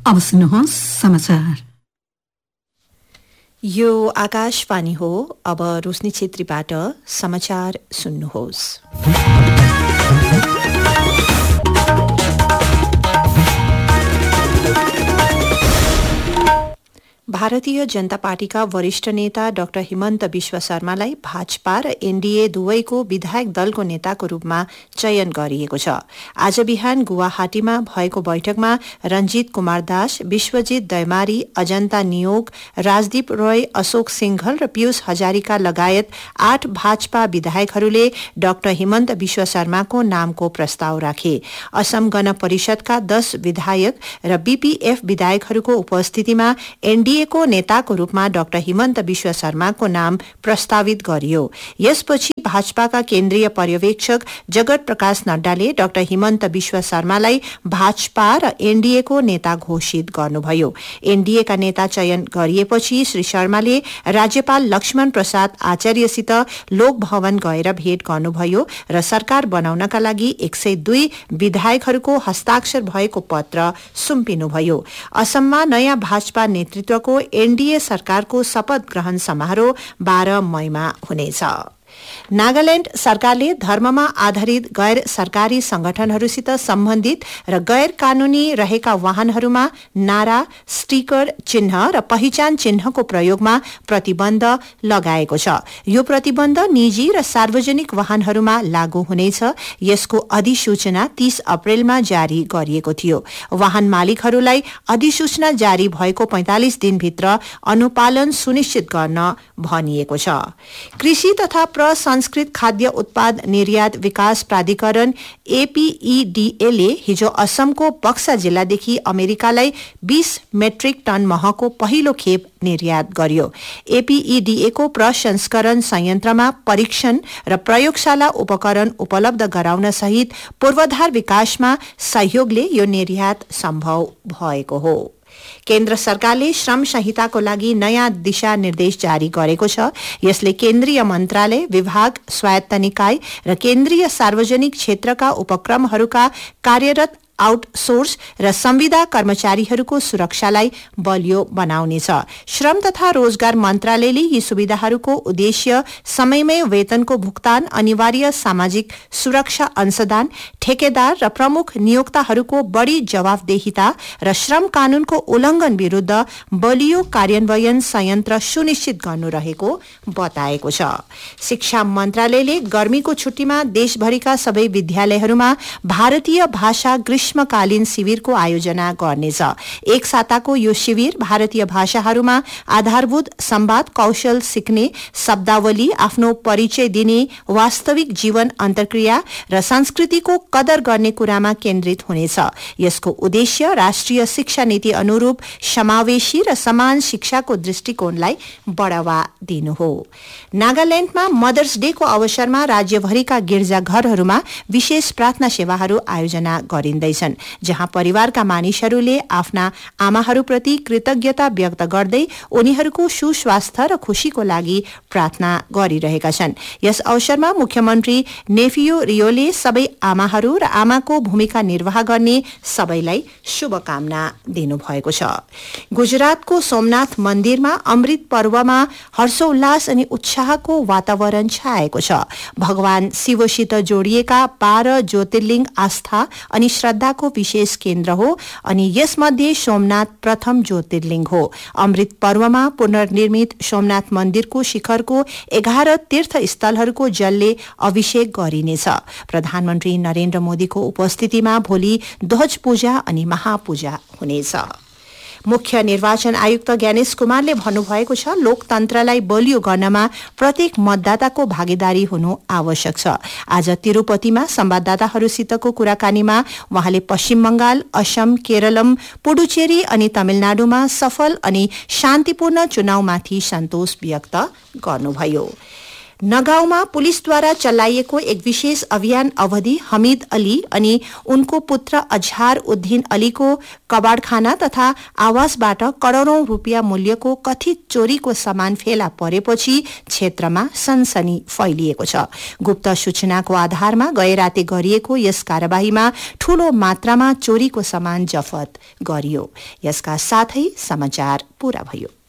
अब सुन्नुहोस् समाचार। यो आकाशवाणी हो। अब रोशनी छेत्रीबाट समाचार सुन्नुहोस्। भारतीय जनता पार्टीका वरिष्ठ नेता डाक्टर हिमन्त विश्व शर्मालाई भाजपा र एनडीए दुवैको विधायक दलको नेताको रूपमा चयन गरिएको छ। आज बिहान गुवाहाटीमा भएको बैठकमा रञ्जित कुमार दास, विश्वजित दैमारी, अजन्ता नियोग, राजदीप रोय, अशोक सिंघल र पीयूष हजारिका लगायत 8 भाजपा विधायकहरूले डाक्टर हिमन्त विश्व शर्माको नामको प्रस्ताव राखे। असम गण परिषदका 10 विधायक र बीपीएफ विधायकहरूको उपस्थितिमा एनडीए को नेताको रूपमा डाक्टर हिमन्त विश्व शर्माको नाम प्रस्तावित गरियो। यसपछि भाजपाका केन्द्रीय पर्यवेक्षक जगत प्रकाश नड्डाले डाक्टर हिमन्त विश्व शर्मालाई भाजपा र एनडीए को नेता घोषित गर्नुभयो। एनडीए का नेता चयन गरिएपछि श्री शर्माले राज्यपाल लक्ष्मण प्रसाद आचार्यसित लोक भवन गएर भेट गर्नुभयो र सरकार बनाउनका लागि 102 विधायकहरूको हस्ताक्षर भएको पत्र सुम्पिनुभयो। असममा नयाँ भाजपा नेतृत्व एनडीए सरकारको शपथ ग्रहण समारोह 12 मईमा हुनेछ। नागाल्याण्ड सरकारले धर्ममा आधारित गैर सरकारी संगठनहरूसित सम्बन्धित र गैर कानूनी रहेका वाहनहरूमा नारा, स्टिकर, चिन्ह र पहिचान चिन्हको प्रयोगमा प्रतिबन्ध लगाएको छ। यो प्रतिबन्ध निजी र सार्वजनिक वाहनहरूमा लागू हुनेछ। यसको अधिसूचना 30 अप्रेलमा जारी गरिएको थियो। वाहन मालिकहरूलाई अधिसूचना जारी भएको 45 दिनभित्र अनुपालन सुनिश्चित गर्न भनिएको छ। कृषि तथा प्रसंस्कृत खाद्य उत्पाद निर्यात विकास प्राधिकरण एपीईडीएले हिजो असमको बक्सा जिल्लादेखि अमेरिकालाई 20 मेट्रिक टन महको पहिलो खेप निर्यात गर्यो। एपीईडीएको प्रसंस्करण संयन्त्रमा परीक्षण र प्रयोगशाला उपकरण उपलब्ध गराउन सहित पूर्वाधार विकासमा सहयोगले यो निर्यात सम्भव भएको हो। केन्द्र सरकारले श्रम संहिताको लागि नयाँ दिशा निर्देश जारी गरेको छ। यसले केन्द्रीय मन्त्रालय, विभाग, स्वायत्त निकाय र केन्द्रीय सार्वजनिक क्षेत्रका उपक्रमहरूका कार्यरत आउटसोर्स र संविदा कर्मचारीहरूको सुरक्षालाई बलियो बनाउनेछ। श्रम तथा रोजगार मन्त्रालयले यी सुविधाहरूको उद्देश्य समयमै वेतनको भुक्तान, अनिवार्य सामाजिक सुरक्षा अंशदान, ठेकेदार र प्रमुख नियोक्ताहरूको बढी जवाफदेहिता र श्रम कानूनको उल्लंघन विरूद्ध बलियो कार्यान्वयन संयन्त्र सुनिश्चित गर्नु रहेको बताएको छ। शिक्षा मन्त्रालयले गर्मीको छुट्टीमा देशभरिका सबै विद्यालयहरूमा भारतीय भाषा ग्रीष्मकालीन शिविरको आयोजना गर्नेछ। एक साताको यो शिविर भारतीय भाषाहरूमा आधारभूत संवाद कौशल सिक्ने, शब्दावली, आफ्नो परिचय दिने, वास्तविक जीवन अन्तर्क्रिया र संस्कृतिको कदर गर्ने कुरामा केन्द्रित हुनेछ। यसको उद्देश्य राष्ट्रिय शिक्षा नीति अनुरूप समावेशी र समान शिक्षाको दृष्टिकोणलाई बढ़ावा दिनु हो। नागाल्याण्डमा मदर्स डे को अवसरमा राज्यभरिका गिर्जाघरहरूमा विशेष प्रार्थना सेवाहरू आयोजना गरिँदैछ, जहाँ परिवारका मानिसहरूले आफ्ना आमाहरूप्रति कृतज्ञता व्यक्त गर्दै उनीहरूको सुस्वास्थ्य र खुशीको लागि प्रार्थना गरिरहेका छन्। यस अवसरमा मुख्यमन्त्री नेफियो रियोले सबै आमाहरू र आमाको भूमिका निर्वाह गर्ने सबैलाई शुभकामना दिनुभएको छ। गुजरातको सोमनाथ मन्दिरमा अमृत पर्वमा हर्षोल्लास अनि उत्साहको वातावरण छाएको छ। भगवान शिवसित जोडिएका 12 ज्योतिर्लिङ्ग आस्था अनि श्रद्धाको विशेष केन्द्र हो अनि यसमध्ये सोमनाथ प्रथम ज्योतिर्लिङ्ग हो। अमृत पर्वमा पुनर्निर्मित सोमनाथ मन्दिरको शिखरको 11 तीर्थस्थलहरूको जलले अभिषेक गरिनेछ। प्रधानमन्त्री नरेन्द्र मोदीको उपस्थितिमा भोलि ध्वज पूजा अनि महापूजा हुनेछ। मुख्य निर्वाचन आयुक्त ज्ञानेश कुमारले भन्नुभएको छ, लोकतन्त्रलाई बलियो गर्नमा प्रत्येक मतदाताको भागीदारी हुनु आवश्यक छ। आज तिरुपतिमा संवाददाताहरूसितको कुराकानीमा उहाँले पश्चिम बंगाल, असम, केरलम, पुडुचेरी अनि तमिलनाडुमा सफल अनि शान्तिपूर्ण चुनावमाथि सन्तोष व्यक्त गर्नुभयो। नगाउँमा पुलिसद्वारा चलाइएको एक विशेष अभियान अवधि हमिद अली अनि उनको पुत्र अजहार उद्दीन अलीको कबाडखाना तथा आवासबाट करोड़ौं रूपियाँ मूल्यको कथित चोरीको सामान फेला परेपछि क्षेत्रमा सनसनी फैलिएको छ। गुप्त सूचनाको आधारमा गएराते गरिएको यस कार्यवाहीमा ठूलो मात्रामा चोरीको सामान जफत गरियो। यसका साथै समाचार पूरा भयो।